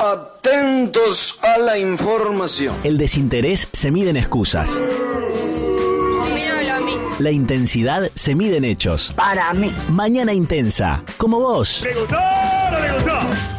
Atentos a la información. El desinterés se mide en excusas. La intensidad se mide en hechos. Para mí. Mañana intensa, como vos. ¿Le gustó o no le gustó?